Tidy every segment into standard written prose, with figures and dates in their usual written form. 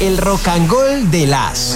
El Rock and Roll de las.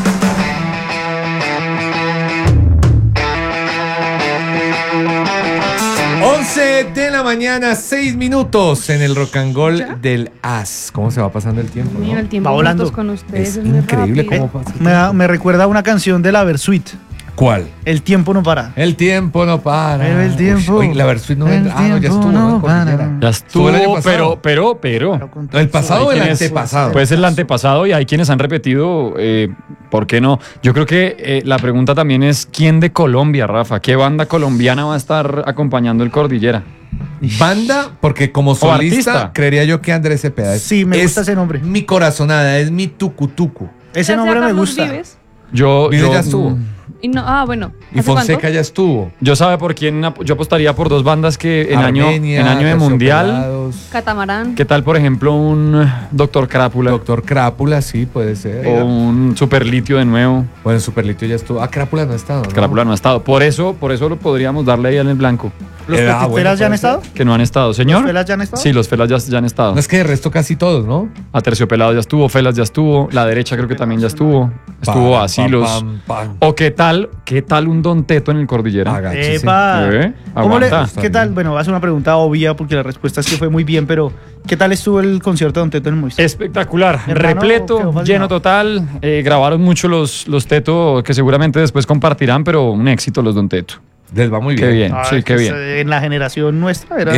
De la mañana, 6 minutos en el Rock and Roll del As. ¿Cómo se va pasando el tiempo? Mira, el tiempo va volando con ustedes Es es muy increíble rápido. cómo pasa. Me recuerda a una canción de la Versuit. ¿Cuál? El tiempo no para. El tiempo no para. El tiempo. Uy, la Versuit no vendrá. Ah, no, ya estuvo, ¿no? En Cordillera. Ya Estuvo el año estuvo, pasado. pero. ¿El pasado o el Hay quienes- antepasado? Pues el antepasado y hay quienes han repetido, ¿por qué no? Yo creo que la pregunta también es, ¿quién de Colombia, Rafa? ¿Qué banda colombiana va a estar acompañando el Cordillera? Banda, porque como solista, artista. creería yo que Andrés Cepeda. Sí, me gusta ese nombre. Mi corazonada, es mi tucutucu. Ese Ya nombre sea me Carlos gusta. Vives, Yo Ya estuvo. y no, bueno. Y ¿hace Fonseca cuánto? ya estuvo. Yo sabe por quién yo apostaría por dos bandas que en Armenia, año de mundial. Terciopelados. Catamarán. ¿Qué tal, por ejemplo, un Doctor Crápula Doctor Crápula, sí, puede ser. o un Superlitio de nuevo? Bueno, Superlitio ya estuvo. Ah, Crápula no ha estado, ¿no? Crápula no ha estado. Por eso lo podríamos darle ahí en el blanco. ¿Los bueno, Petit Felas puede ya han ser. estado? Que no han estado, señor. ¿Los Felas ya han estado? Sí, los Felas ya han estado. No es que de resto casi todos, ¿no? A Terciopelado ya estuvo, Felas ya estuvo, la derecha creo que también ya estuvo. Estuvo Pam, Asilos. pam, pam. O qué tal un Don Teto en el Cordillera. Agáchese. ¡Epa! ¿Cómo le- ¿Qué tal? También. Bueno, va a ser una pregunta obvia porque la respuesta es que fue muy bien, pero ¿qué tal estuvo el concierto de Don Teto en el Movistar? Espectacular, Hermano, repleto, quedó fascinado. lleno total. Grabaron mucho los Teto, que seguramente después compartirán, pero un éxito los Don Teto. Les va muy bien. Qué bien, sí, qué pues, bien. En la generación nuestra era...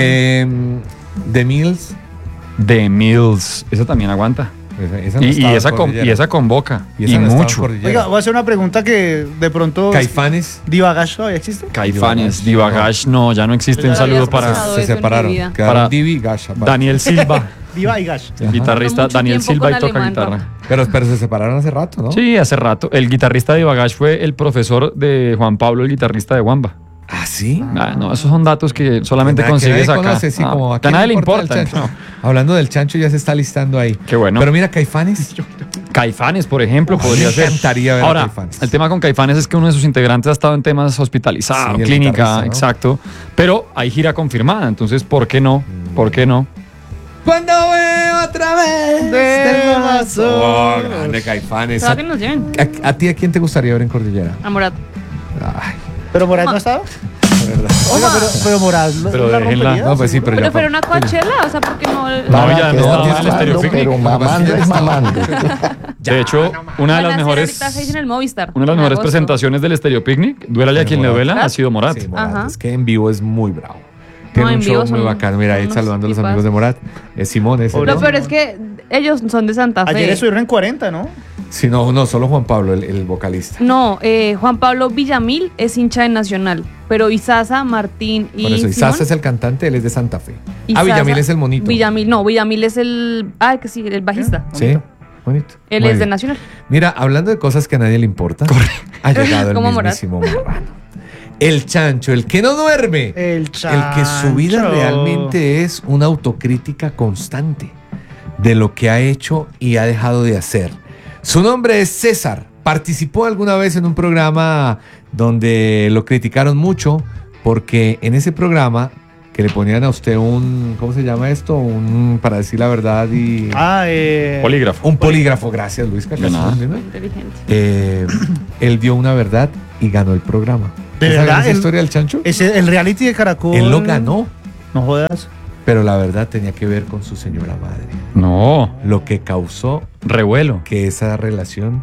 The Mills. The Mills, esa también aguanta. Esa no Y estaba en esa Cordillera. convoca. Y, esa no estaba en mucho. Cordillera. Oiga, voy a hacer una pregunta que de pronto... Caifanes. ¿Divagash todavía existe? Caifanes, Divagash, no, ya no existe. Un Yo saludo había para escuchado Se eso en mi separaron. vida. Quedaron Para Divi y Gasha. Daniel Silva, Diva y Gash. el guitarrista Mucho Daniel tiempo Silva y con toca alemán, guitarra. Rafa. Pero se separaron hace rato, ¿no? Sí, hace rato. El guitarrista de Divagash fue el profesor de Juan Pablo, el guitarrista de Wamba. ¿Ah, sí? Ah, no, esos son datos que solamente Nada, que consigues nadie acá. conoce, sí, Ah, como que a nadie le importa. el chancho. Hablando del chancho, ya se está listando ahí. Qué bueno. Pero mira, Caifanes. Caifanes, por ejemplo, Uf, podría me ser. encantaría ver a Ahora, Caifanes. el tema con Caifanes es que uno de sus integrantes ha estado en temas hospitalizados, Sí, el clínica, guitarrista, ¿no? exacto. Pero hay gira confirmada, entonces, ¿por qué no? ¿Por qué no? Cuando veo otra vez del vaso. Oh, grande Caifanes. Ojalá que nos lleven. ¿A ti a quién te gustaría ver en Cordillera? A Morat. Ay, ¿Pero Morad no ha estado? la verdad. Oiga, pero Morad Pero la déjenla. rompería, No, pues sí, seguro. pero Pero ya. fueron a Coachella, o sea, ¿por qué no? No, ya no no, estaba en el no, Estéreo Picnic. Pero mamando es mamando. De hecho, una de las mejores, Ahorita 6 en el Movistar. una de las en mejores agosto. presentaciones del Estéreo Picnic, duélale a quien le Morat. duela, ha sido Morat. Sí, Morat. Ajá. Es que en vivo es muy bravo. Tiene en un vivo show muy son bacano. Mira, ahí unos saludando a los tipazos. amigos de Morat. Es Simón, ese. Hola. Lo peor es que ellos son de Santa Fe. Ayer estuvieron en 40, ¿no? Sí, no, solo Juan Pablo, el vocalista. No, Juan Pablo Villamil es hincha de Nacional, pero Isaza, Martín y Por eso, Simón, Isaza es el cantante, él es de Santa Fe. Isaza- Villamil es el monito. Villamil es el... Ah, que sí, el bajista. Sí, bonito. Él Muy es de bien. Nacional. Mira, hablando de cosas que a nadie le importa, ha llegado el Como Morat. mismísimo Marrano. El chancho, el que no duerme. El Que su vida chancho. realmente es una autocrítica constante de lo que ha hecho y ha dejado de hacer. Su nombre es César. Participó alguna vez en un programa donde lo criticaron mucho porque en ese programa que le ponían a usted un, ¿cómo se llama esto? Para decir la verdad y... Polígrafo. Un polígrafo, gracias Luis. De nada. Inteligente. Él dio una verdad y ganó el programa. ¿De ¿Saben verdad? esa historia del chancho? El reality de Caracol. Él lo ganó, No jodas. pero la verdad tenía que ver con su señora madre. No, Lo que causó revuelo. que esa relación,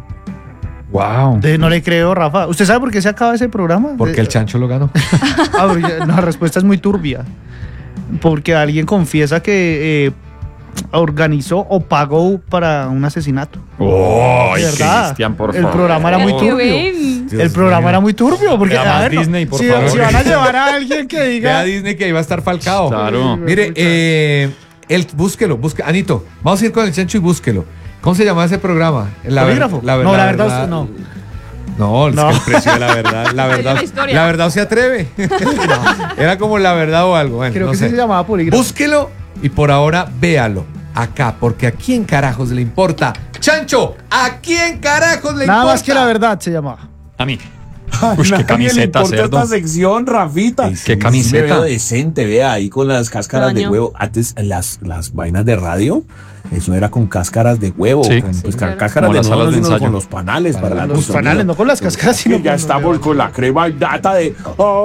Wow. No le creo, Rafa. ¿Usted sabe por qué se acaba ese programa? porque el chancho lo ganó. Ah, pero la respuesta es muy turbia. Porque alguien confiesa que organizó o pagó para un asesinato. ¡Ay, De verdad. Cristian, por El favor! programa era muy ¿Qué turbio. ven? Dios El programa mío. era muy turbio. Porque, Vea más a ver, no, Disney, por si, favor. si van a llevar a alguien que Ve a diga. Disney que ahí va a estar Falcao. Claro. Mire, búsquelo. Anito, vamos a ir con el chancho y búsquelo. ¿Cómo se llamaba ese programa? ¿Polígrafo? No, la verdad, usted no. No, es No. que el precio de la verdad. La verdad, la historia. la verdad se atreve. Era como la verdad o algo. Bueno, Creo no que sé. sí se llamaba polígrafo. Búsquelo y por ahora véalo acá, porque ¿a quién carajos le importa? Chancho, ¿a quién carajos le Nada importa? más que la verdad se llamaba. A mí. Uy, qué camiseta, le importa cerdo. esta sección, Rafita. Qué camiseta. Me veo decente, vea, ahí con las cáscaras de Daño. huevo. Antes, las vainas de radio, eso era con cáscaras de huevo. Sí. Con, pues, Sí, claro. cáscaras Como de las salas nuevo, de sino ensayo. con los panales para Los panales, no con las cáscaras, sino que ya con los estamos huevos. con la crema y data de.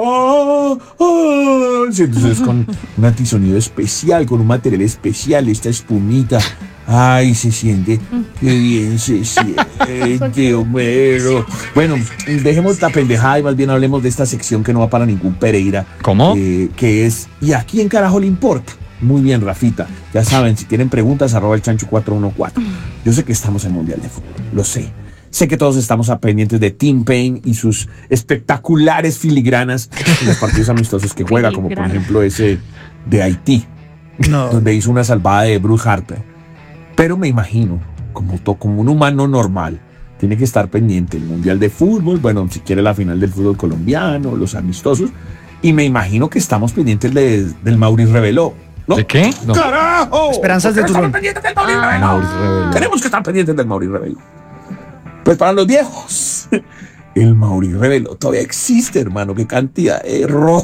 Sí, entonces con un antisonido especial, con un material especial, esta espumita. Ay, se siente, qué bien se siente, Homero. Bueno, dejemos la pendejada y más bien hablemos de esta sección que no va para ningún Pereira. ¿Cómo? Que es, ¿y a quién carajo le importa? Muy bien, Rafita. Ya saben, si tienen preguntas, @el chancho 414. Yo sé que estamos en Mundial de Fútbol, lo sé. Sé que todos estamos pendientes de Tim Payne y sus espectaculares filigranas en los partidos amistosos que juega, como por Filigrana. ejemplo ese de Haití, No. donde hizo una salvada de Bruce Harper. Pero me imagino, como un humano normal, tiene que estar pendiente el Mundial de Fútbol, bueno, si quiere la final del fútbol colombiano, los amistosos, y me imagino que estamos pendientes del Maurice Reveló. ¿No? ¿De qué? No. ¡Carajo! Esperanzas de ¿Por qué Tulón. estamos pendientes del Maurice Reveló? Maurice Reveló. Tenemos que estar pendientes del Maurice Reveló. Pues para los viejos, el Maurice Reveló todavía existe, hermano. Qué cantidad de error.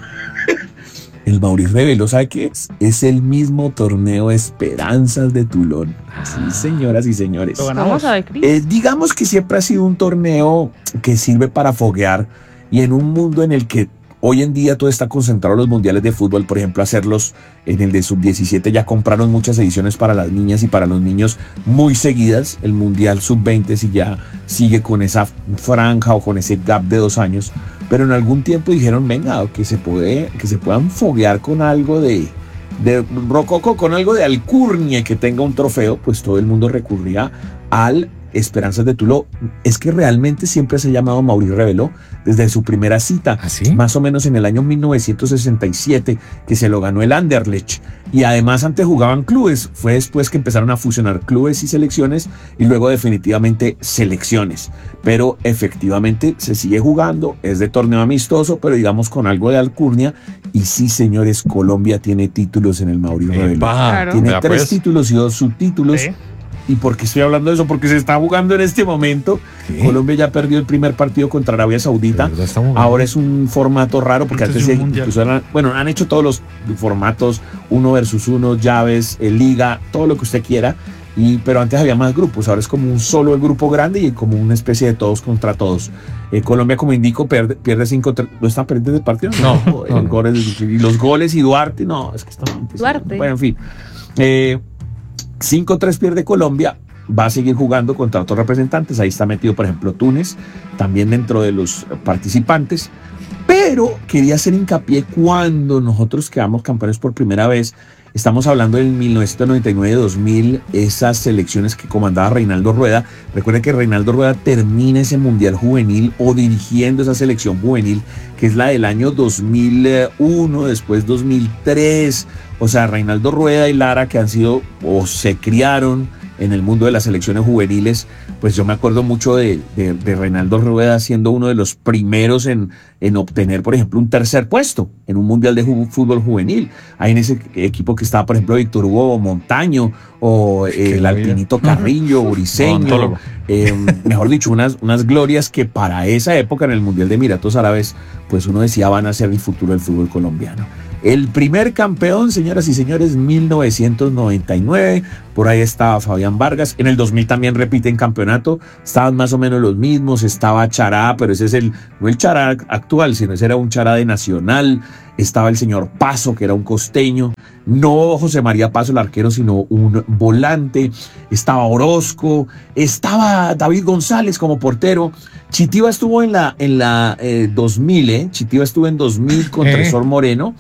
El Maurice Reveló, ¿sabe qué es? Es el mismo torneo Esperanzas de Tulón. Sí, señoras y señores. Lo ganamos. Vamos a ver, Cris. Digamos que siempre ha sido un torneo que sirve para foguear y en un mundo en el que hoy en día todo está concentrado en los mundiales de fútbol, por ejemplo, hacerlos en el de sub-17 ya compraron muchas ediciones para las niñas y para los niños muy seguidas. El mundial sub-20 si ya sigue con esa franja o con ese gap de 2 años, pero en algún tiempo dijeron, venga, que se puedan foguear con algo de rococo, con algo de alcurnia que tenga un trofeo, pues todo el mundo recurría al Esperanzas de Tulón. Es que realmente siempre se ha llamado Maurice Reveló desde su primera cita, ¿Ah, sí? más o menos en el año 1967, que se lo ganó el Anderlecht. Y además antes jugaban clubes, fue después que empezaron a fusionar clubes y selecciones y luego definitivamente selecciones. Pero efectivamente se sigue jugando, es de torneo amistoso, pero digamos con algo de alcurnia. Y sí, señores, Colombia tiene títulos en el Maurice Reveló. Claro. Tiene Vea, 3 pues. títulos y 2 subtítulos. Sí. ¿Y por qué estoy hablando de eso? Porque se está jugando en este momento. ¿Qué? Colombia ya perdió el primer partido contra Arabia Saudita. ¿De verdad estamos jugando? Ahora es un formato raro porque Entonces, antes un mundial. incluso han hecho todos los formatos 1 versus 1, llaves, liga, todo lo que usted quiera. Pero antes había más grupos, ahora es como un solo el grupo grande y como una especie de todos contra todos. Colombia, como indico, pierde 5-3. ¿No están perdiendo el partido? No, no. Y los goles y Duarte, no, es que están. Duarte. Bueno, en fin. 5-3 pierde Colombia, va a seguir jugando contra otros representantes. Ahí está metido, por ejemplo, Túnez, también dentro de los participantes. Pero quería hacer hincapié cuando nosotros quedamos campeones por primera vez. Estamos hablando del 1999-2000, esas selecciones que comandaba Reinaldo Rueda. Recuerden que Reinaldo Rueda termina ese Mundial Juvenil o dirigiendo esa selección juvenil, que es la del año 2001, después 2003. O sea, Reinaldo Rueda y Lara, que han sido o se criaron en el mundo de las selecciones juveniles, pues yo me acuerdo mucho de Reinaldo Rueda siendo uno de los primeros en obtener, por ejemplo, un 3er puesto en un mundial de fútbol juvenil. Ahí en ese equipo que estaba, por ejemplo, Víctor Hugo Montaño o el Alpinito Carrillo, Briseño, Odontólogo. mejor dicho, unas glorias que para esa época en el Mundial de Emiratos Árabes, pues uno decía van a ser el futuro del fútbol colombiano. El primer campeón, señoras y señores, 1999. Por ahí estaba Fabián Vargas. En el 2000 también repiten campeonato. Estaban más o menos los mismos. Estaba Chará, pero ese es no el Chará actual, sino ese era un Chará de Nacional. Estaba el señor Paso, que era un costeño. No José María Paso, el arquero, sino un volante. Estaba Orozco. Estaba David González como portero. Chitiva estuvo en la 2000, Chitiva estuvo en 2000 con Tresor Moreno.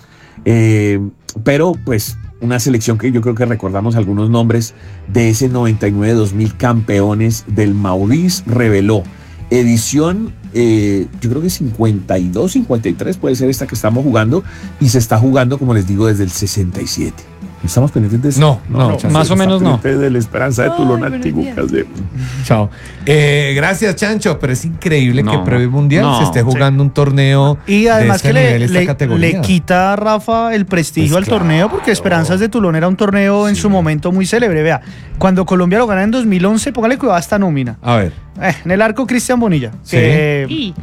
Pero pues una selección que yo creo que recordamos algunos nombres de ese 99-2000 campeones del Maurice Reveló. Edición, yo creo que 52, 53 puede ser esta que estamos jugando y se está jugando, como les digo, desde el 67. ¿Estamos pendientes de eso? No, más o menos no. De la Esperanza de Tulón Ay, antiguo. buenos días. Chao. Gracias, Chancho, pero es increíble No, que previo mundial no, se esté jugando un torneo Y además de que este nivel, esta le categoría. quita a Rafa el prestigio Pues al torneo, porque Esperanzas de Tulón era un torneo en su momento muy célebre. Vea, cuando Colombia lo gana en 2011, póngale cuidado a esta nómina. A ver. En el arco, Cristian Bonilla. Sí. Que, Y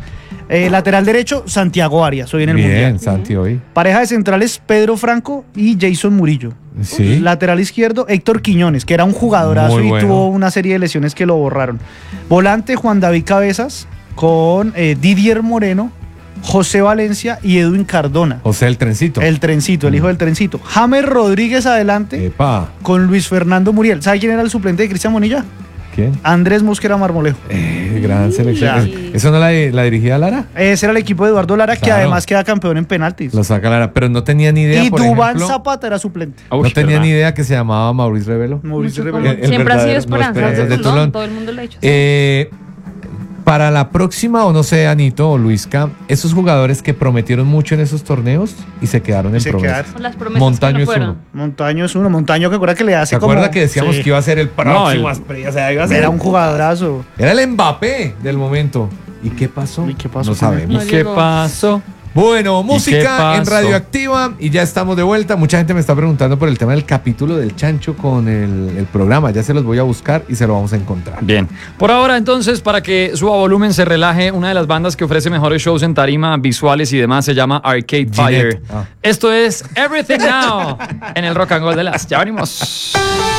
Lateral derecho, Santiago Arias, hoy en el Bien, Mundial. Santi, hoy. Pareja de centrales, Pedro Franco y Jason Murillo. Sí. Lateral izquierdo, Héctor Quiñones, que era un jugadorazo Muy y bueno. tuvo una serie de lesiones que lo borraron. Volante, Juan David Cabezas, con Didier Moreno, José Valencia y Edwin Cardona. José el Trencito. El Trencito, el hijo del Trencito. James Rodríguez adelante, Epa. con Luis Fernando Muriel. ¿Sabe quién era el suplente de Cristian Bonilla? ¿Quién? Andrés Mosquera Marmolejo. Gran selección. Ya. ¿Eso no la dirigía Lara? Ese era el equipo de Eduardo Lara, que Claro. además queda campeón en penaltis. Lo saca Lara, pero no tenía ni idea, Y por Duván ejemplo, Zapata era suplente. no tenía ni idea que se llamaba Mauricio Revelo. Mauricio Mucho Revelo. como- Siempre ha sido verdadero- Esperanza Esperanzas de de Toulon. Toulon. Todo el mundo lo ha dicho. Para la próxima, o no sé, Anito o Luisca, esos jugadores que prometieron mucho en esos torneos y se quedaron en Se promesas. quedaron. Las promesas Montaño que es no fueron. uno. Montaño es uno. Montaño que acuerda que le hace ¿Se como... acuerda que decíamos Sí. que iba a ser el próximo el- Asprey? O sea, iba a ser Era un jugadorazo. Era el Mbappé del momento. ¿Y qué pasó? ¿Y qué pasó No con él? sabemos. ¿Y qué pasó? Bueno, música en pasó? Radioactiva y ya estamos de vuelta. Mucha gente me está preguntando por el tema del capítulo del Chancho con el programa. Ya se los voy a buscar y se lo vamos a encontrar. Bien. Por ahora, entonces, para que suba volumen, se relaje, una de las bandas que ofrece mejores shows en tarima, visuales y demás, se llama Arcade Fire. Ah. Esto es Everything Now en el Rock and Roll de las. Ya venimos.